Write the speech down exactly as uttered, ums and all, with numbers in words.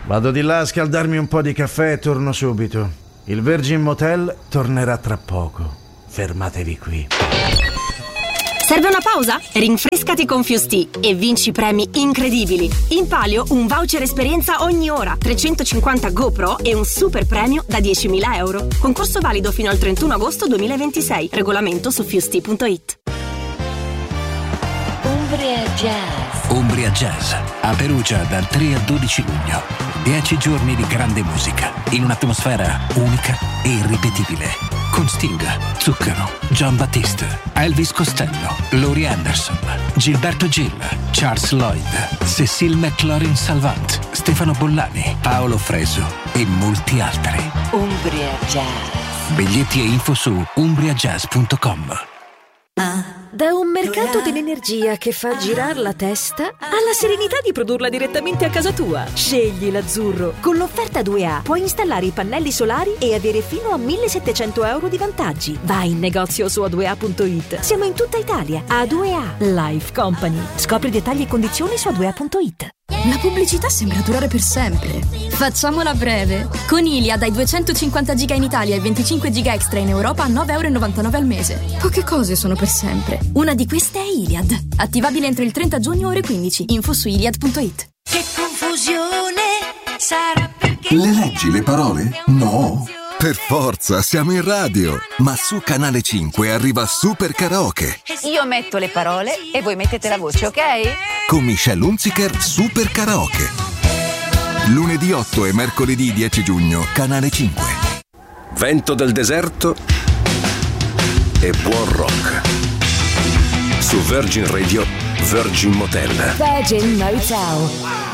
Vado di là a scaldarmi un po' di caffè e torno subito. Il Virgin Motel tornerà tra poco. Fermatevi qui. Serve una pausa? Rinfrescati con Fusti e vinci premi incredibili. In palio un voucher esperienza ogni ora, trecentocinquanta GoPro e un super premio da diecimila euro. Concorso valido fino al trentuno agosto duemilaventisei. Regolamento su fusti punto it. Umbria Jazz. Umbria Jazz a Perugia dal tre al dodici luglio. Dieci giorni di grande musica in un'atmosfera unica e irripetibile. Con Sting, Zucchero, John Battiste, Elvis Costello, Laurie Anderson, Gilberto Gil, Charles Lloyd, Cécile McLaurin Salvant, Stefano Bollani, Paolo Fresu e molti altri. Umbria Jazz. Biglietti e info su umbria jazz punto com. Da un mercato dell'energia che fa girare la testa alla serenità di produrla direttamente a casa tua. Scegli l'azzurro. Con l'offerta due A puoi installare i pannelli solari e avere fino a millesettecento euro di vantaggi. Vai in negozio su a due a punto it. Siamo in tutta Italia. A due A Life Company. Scopri dettagli e condizioni su a due a punto it. La pubblicità sembra durare per sempre. Facciamola breve. Con Iliad dai duecentocinquanta giga in Italia e venticinque giga extra in Europa a nove virgola novantanove euro al mese. Poche cose sono per sempre. Una di queste è Iliad. Attivabile entro il trenta giugno ore quindici. Info su iliad punto it. Che confusione sarà perché... Le leggi le parole? No. Per forza, siamo in radio. Ma su Canale cinque arriva Super Karaoke. Io metto le parole e voi mettete la voce, ok? Con Michelle Hunziker, Super Karaoke. Lunedì otto e mercoledì dieci giugno, Canale cinque. Vento del deserto e buon rock. Su Virgin Radio, Virgin Motel. Virgin Motel.